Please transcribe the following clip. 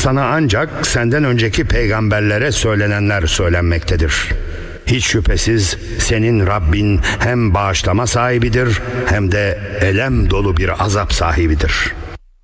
sana ancak senden önceki peygamberlere söylenenler söylenmektedir. Hiç şüphesiz senin Rabbin hem bağışlama sahibidir hem de elem dolu bir azap sahibidir.